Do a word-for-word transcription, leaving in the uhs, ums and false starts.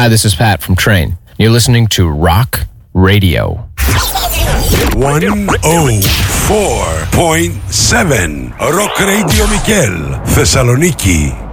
Hi, this is Pat from Train. You're listening to Rock Radio. one oh four point seven Rock Radio Mikel, Thessaloniki.